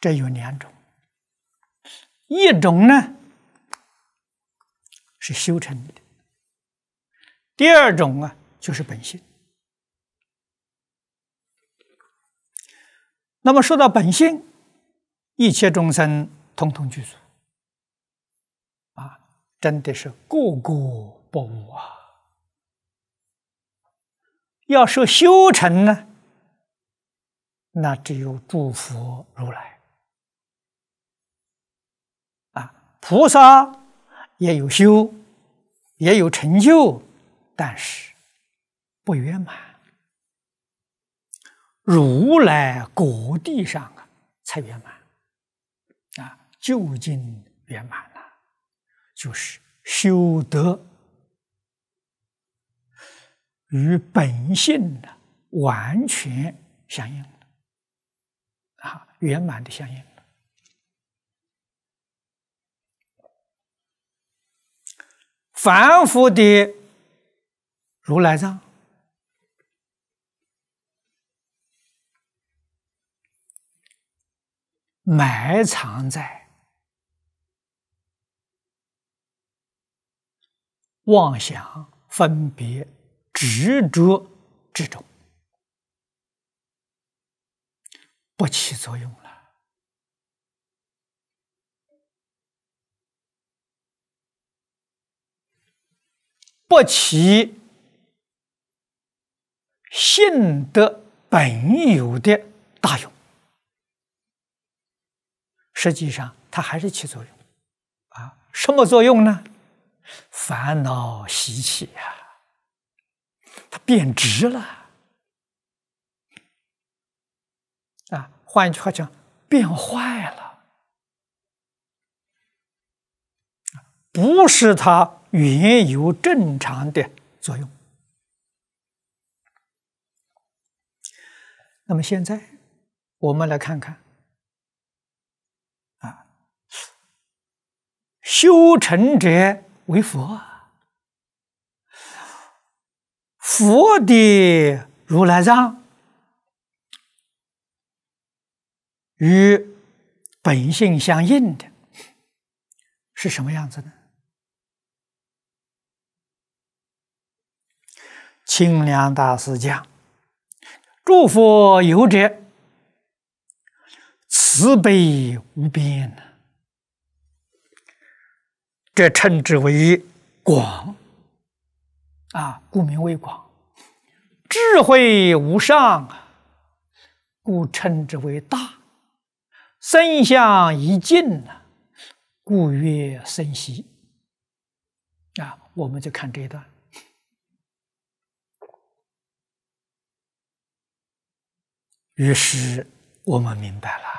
这有两种，一种呢是修成的，第二种啊就是本性。那么说到本性，一切众生统统具足啊，真的是个个不误啊。要说修成呢，那只有诸佛如来啊，菩萨也有修，也有成就，但是不圆满。如来果地上啊才圆满啊，究竟圆满了，就是修德与本性的完全相应了啊，圆满的相应了。凡夫的如来藏埋藏在妄想、分别、执着之中，不起作用了。不起性德本有的大用，实际上它还是起作用啊。什么作用呢？烦恼习气呀，它变质了啊。换一句话讲，变坏了，不是它原有正常的作用。那么现在我们来看看啊，修成者为佛，佛的如来藏与本性相应的是什么样子呢？清凉大师讲，诸佛有者，慈悲无边，这称之为广啊，故名为广；智慧无上啊，故称之为大；身相一尽啊，故曰生息啊。我们就看这一段。于是我们明白了，